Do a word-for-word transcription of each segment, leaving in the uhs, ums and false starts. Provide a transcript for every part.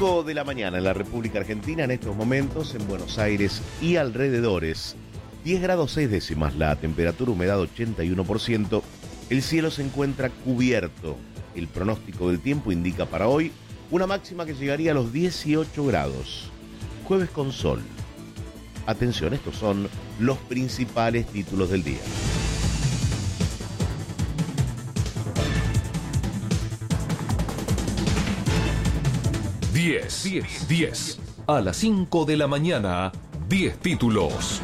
cinco de la mañana en la República Argentina, en estos momentos en Buenos Aires y alrededores. diez grados seis décimas la temperatura, humedad ochenta y uno por ciento. El cielo se encuentra cubierto. El pronóstico del tiempo indica para hoy una máxima que llegaría a los dieciocho grados. Jueves con sol. Atención, estos son los principales títulos del día. diez, diez, diez. A las cinco de la mañana, diez títulos.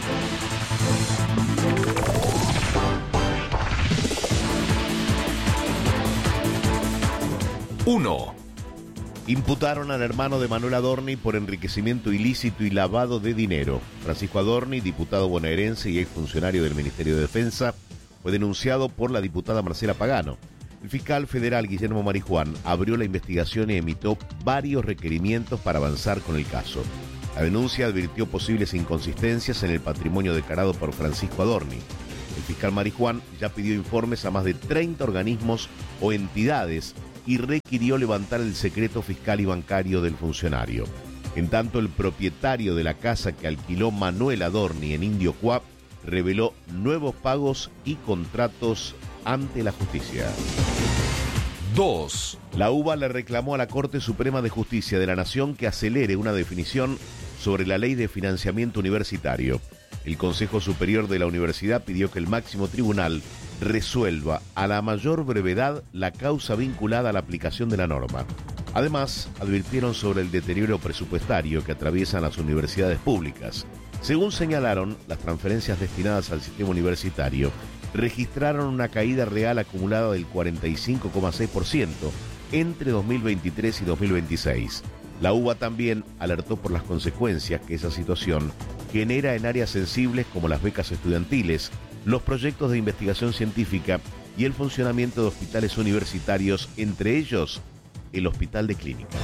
uno. Imputaron al hermano de Manuel Adorni por enriquecimiento ilícito y lavado de dinero. Francisco Adorni, diputado bonaerense y exfuncionario del Ministerio de Defensa, fue denunciado por la diputada Marcela Pagano. El fiscal federal Guillermo Marijuán abrió la investigación y emitió varios requerimientos para avanzar con el caso. La denuncia advirtió posibles inconsistencias en el patrimonio declarado por Francisco Adorni. El fiscal Marijuán ya pidió informes a más de treinta organismos o entidades y requirió levantar el secreto fiscal y bancario del funcionario. En tanto, el propietario de la casa que alquiló Manuel Adorni en Indio Coap reveló nuevos pagos y contratos ante la justicia. dos. La U B A le reclamó a la Corte Suprema de Justicia de la Nación que acelere una definición sobre la ley de financiamiento universitario. El Consejo Superior de la Universidad pidió que el máximo tribunal resuelva a la mayor brevedad la causa vinculada a la aplicación de la norma. Además, advirtieron sobre el deterioro presupuestario que atraviesan las universidades públicas. Según señalaron, las transferencias destinadas al sistema universitario registraron una caída real acumulada del cuarenta y cinco coma seis por ciento entre dos mil veintitrés y dos mil veintiséis. La U B A también alertó por las consecuencias que esa situación genera en áreas sensibles como las becas estudiantiles, los proyectos de investigación científica y el funcionamiento de hospitales universitarios, entre ellos el Hospital de Clínicas.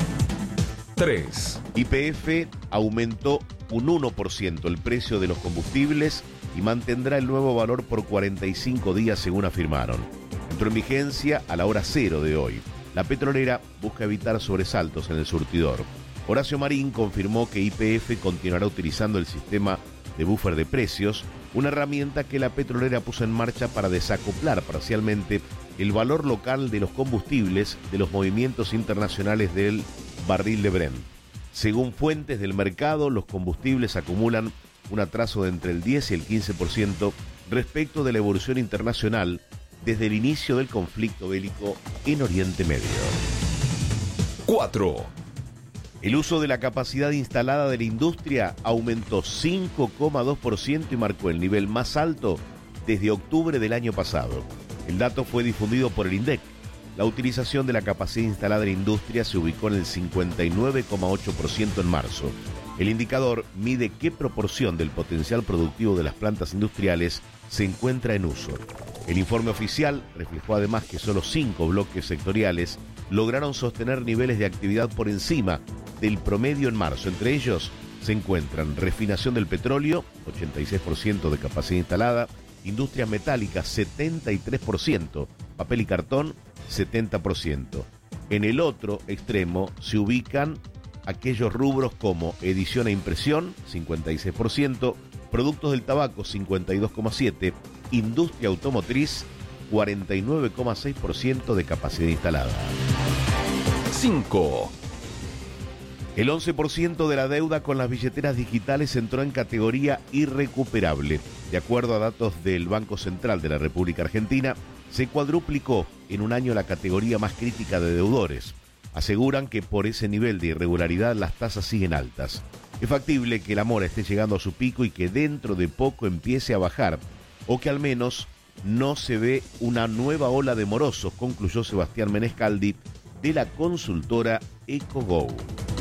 tres. Y P F aumentó un uno por ciento el precio de los combustibles y mantendrá el nuevo valor por cuarenta y cinco días, según afirmaron. Entró en vigencia a la hora cero de hoy. La petrolera busca evitar sobresaltos en el surtidor. Horacio Marín confirmó que Y P F continuará utilizando el sistema de buffer de precios, una herramienta que la petrolera puso en marcha para desacoplar parcialmente el valor local de los combustibles de los movimientos internacionales del barril de Brent. Según fuentes del mercado, los combustibles acumulan un atraso de entre el diez y el quince por ciento respecto de la evolución internacional desde el inicio del conflicto bélico en Oriente Medio. cuatro. El uso de la capacidad instalada de la industria aumentó cinco coma dos por ciento y marcó el nivel más alto desde octubre del año pasado. El dato fue difundido por el INDEC. La utilización de la capacidad instalada en la industria se ubicó en el cincuenta y nueve coma ocho por ciento en marzo. El indicador mide qué proporción del potencial productivo de las plantas industriales se encuentra en uso. El informe oficial reflejó además que solo cinco bloques sectoriales lograron sostener niveles de actividad por encima del promedio en marzo. Entre ellos se encuentran refinación del petróleo, ochenta y seis por ciento de capacidad instalada, industrias metálicas, setenta y tres por ciento, papel y cartón, setenta por ciento. En el otro extremo se ubican aquellos rubros como edición e impresión, cincuenta y seis por ciento, productos del tabaco, cincuenta y dos coma siete por ciento, industria automotriz, cuarenta y nueve coma seis por ciento de capacidad instalada. cinco. El once por ciento de la deuda con las billeteras digitales entró en categoría irrecuperable. De acuerdo a datos del Banco Central de la República Argentina, se cuadruplicó en un año la categoría más crítica de deudores. Aseguran que por ese nivel de irregularidad las tasas siguen altas. Es factible que la mora esté llegando a su pico y que dentro de poco empiece a bajar, o que al menos no se ve una nueva ola de morosos, concluyó Sebastián Menescaldi de la consultora EcoGo.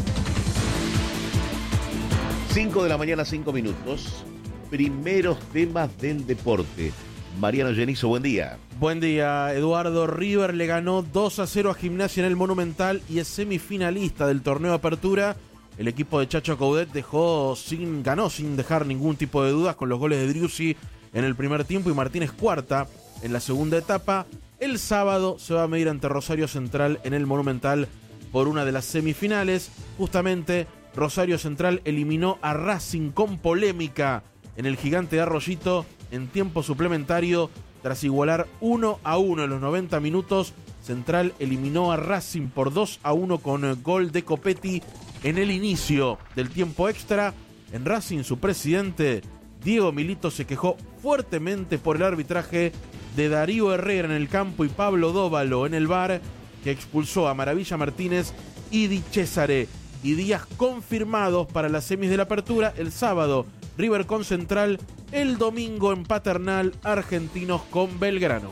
cinco de la mañana, cinco minutos. Primeros temas del deporte. Mariano Genizo, buen día. Buen día, Eduardo. River le ganó dos a cero a Gimnasia en el Monumental y es semifinalista del torneo Apertura. El equipo de Chacho Coudet dejó sin, ganó sin dejar ningún tipo de dudas con los goles de Driussi en el primer tiempo y Martínez Cuarta en la segunda etapa. El sábado se va a medir ante Rosario Central en el Monumental por una de las semifinales. Justamente, Rosario Central eliminó a Racing con polémica en el Gigante de Arroyito en tiempo suplementario. Tras igualar uno a uno en los noventa minutos, Central eliminó a Racing por dos a uno con gol de Copetti en el inicio del tiempo extra. En Racing, su presidente, Diego Milito, se quejó fuertemente por el arbitraje de Darío Herrera en el campo y Pablo Dóvalo en el V A R, que expulsó a Maravilla Martínez y Di Cesare. Y días confirmados para las semis de la apertura: el sábado River con Central, el domingo en Paternal Argentinos con Belgrano.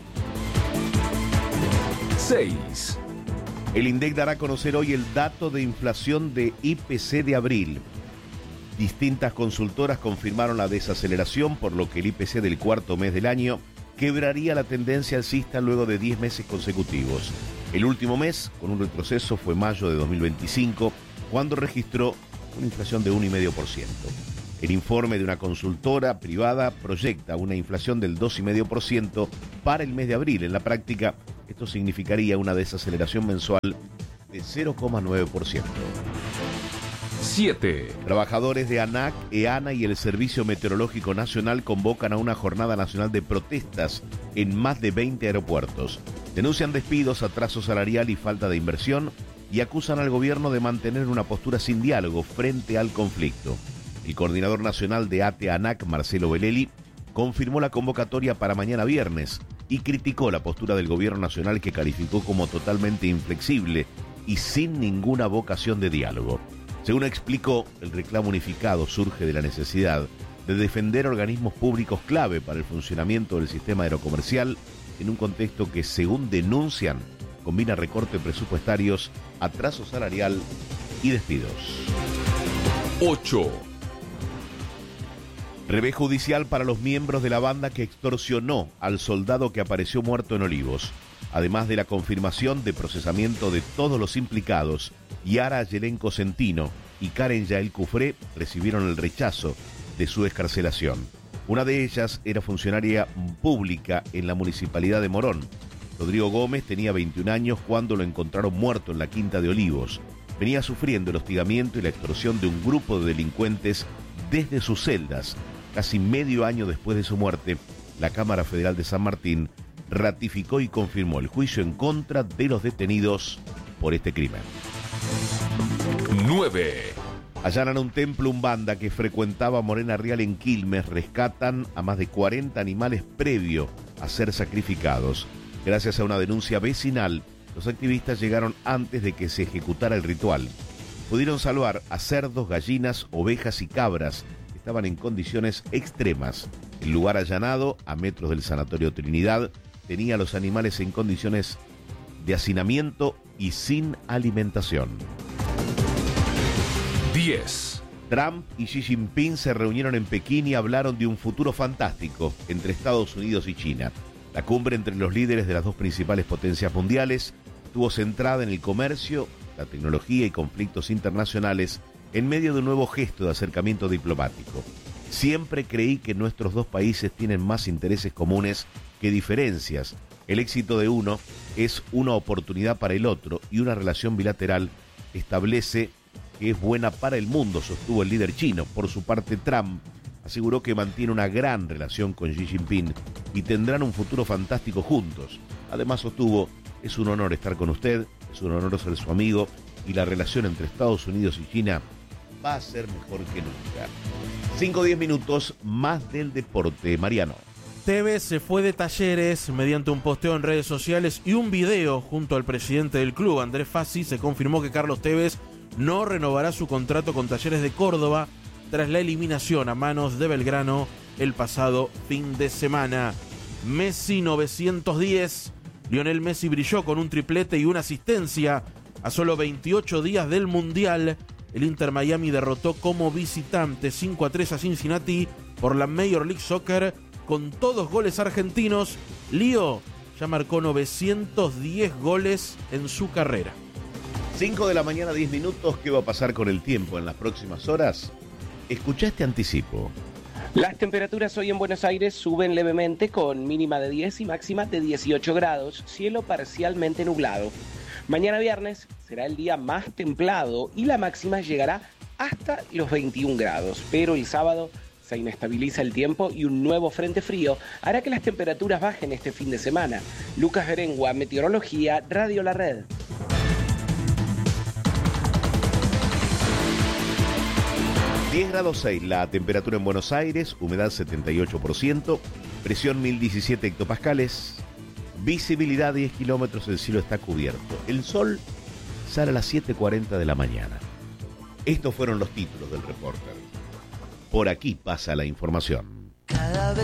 seis. El INDEC dará a conocer hoy el dato de inflación de I P C de abril. Distintas consultoras confirmaron la desaceleración, por lo que el I P C del cuarto mes del año quebraría la tendencia alcista luego de diez meses consecutivos. El último mes, con un retroceso, fue mayo de dos mil veinticinco, cuando registró una inflación de uno coma cinco por ciento. El informe de una consultora privada proyecta una inflación del dos coma cinco por ciento para el mes de abril. En la práctica, esto significaría una desaceleración mensual de cero coma nueve por ciento. siete. Trabajadores de ANAC, EANA y el Servicio Meteorológico Nacional convocan a una jornada nacional de protestas en más de veinte aeropuertos. Denuncian despidos, atraso salarial y falta de inversión y acusan al gobierno de mantener una postura sin diálogo frente al conflicto. El coordinador nacional de ATE-ANAC, Marcelo Belelli, confirmó la convocatoria para mañana viernes y criticó la postura del gobierno nacional, que calificó como totalmente inflexible y sin ninguna vocación de diálogo. Según explicó, el reclamo unificado surge de la necesidad de defender organismos públicos clave para el funcionamiento del sistema aerocomercial en un contexto que, según denuncian, combina recortes presupuestarios, atraso salarial y despidos. ocho. Revés judicial para los miembros de la banda que extorsionó al soldado que apareció muerto en Olivos. Además de la confirmación de procesamiento de todos los implicados, Yara Yelenko Centino y Karen Yael Cufré recibieron el rechazo de su excarcelación. Una de ellas era funcionaria pública en la municipalidad de Morón. Rodrigo Gómez tenía veintiún años cuando lo encontraron muerto en la Quinta de Olivos. Venía sufriendo el hostigamiento y la extorsión de un grupo de delincuentes desde sus celdas. Casi medio año después de su muerte, la Cámara Federal de San Martín ratificó y confirmó el juicio en contra de los detenidos por este crimen. nueve. Allanan un templo umbanda que frecuentaba Morena Real en Quilmes. Rescatan a más de cuarenta animales previo a ser sacrificados. Gracias a una denuncia vecinal, los activistas llegaron antes de que se ejecutara el ritual. Pudieron salvar a cerdos, gallinas, ovejas y cabras. Estaban en condiciones extremas. El lugar allanado, a metros del Sanatorio Trinidad, tenía a los animales en condiciones de hacinamiento y sin alimentación. diez. Trump y Xi Jinping se reunieron en Pekín y hablaron de un futuro fantástico entre Estados Unidos y China. La cumbre entre los líderes de las dos principales potencias mundiales estuvo centrada en el comercio, la tecnología y conflictos internacionales, en medio de un nuevo gesto de acercamiento diplomático. Siempre creí que nuestros dos países tienen más intereses comunes que diferencias. El éxito de uno es una oportunidad para el otro y una relación bilateral establece que es buena para el mundo, sostuvo el líder chino. Por su parte, Trump aseguró que mantiene una gran relación con Xi Jinping y tendrán un futuro fantástico juntos. Además sostuvo: es un honor estar con usted, es un honor ser su amigo y la relación entre Estados Unidos y China va a ser mejor que nunca. cinco o diez minutos más del deporte. Mariano. Tevez se fue de Talleres. Mediante un posteo en redes sociales y un video junto al presidente del club, Andrés Fassi, se confirmó que Carlos Tevez no renovará su contrato con Talleres de Córdoba tras la eliminación a manos de Belgrano el pasado fin de semana. Messi novecientos diez. Lionel Messi brilló con un triplete y una asistencia a solo veintiocho días del Mundial. El Inter Miami derrotó como visitante cinco a tres a Cincinnati por la Major League Soccer con todos goles argentinos. Lío ya marcó novecientos diez goles en su carrera. cinco de la mañana, diez minutos. ¿Qué va a pasar con el tiempo en las próximas horas? Escuchá este anticipo. Las temperaturas hoy en Buenos Aires suben levemente con mínima de diez y máxima de dieciocho grados, cielo parcialmente nublado. Mañana viernes será el día más templado y la máxima llegará hasta los veintiún grados, pero el sábado se inestabiliza el tiempo y un nuevo frente frío hará que las temperaturas bajen este fin de semana. Lucas Berengua, Meteorología, Radio La Red. diez grados seis la temperatura en Buenos Aires, humedad setenta y ocho por ciento, presión mil diecisiete hectopascales, visibilidad diez kilómetros, el cielo está cubierto. El sol sale a las siete cuarenta de la mañana. Estos fueron los títulos del Reporter. Por aquí pasa la información. Cada vez